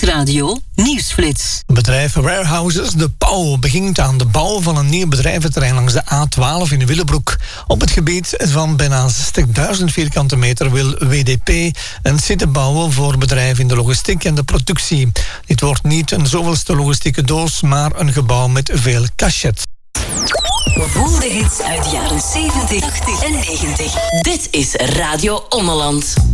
Nieuwsradio Nieuwsflits. Bedrijf Warehouses De Pauw begint aan de bouw van een nieuw bedrijventerrein langs de A12 in Willebroek. Op het gebied van bijna 60.000 vierkante meter wil WDP een site bouwen voor bedrijven in de logistiek en de productie. Dit wordt niet een zoveelste logistieke doos, maar een gebouw met veel cachet. Voel de hits uit de jaren 70, 80 en 90. Dit is Radio Ommeland.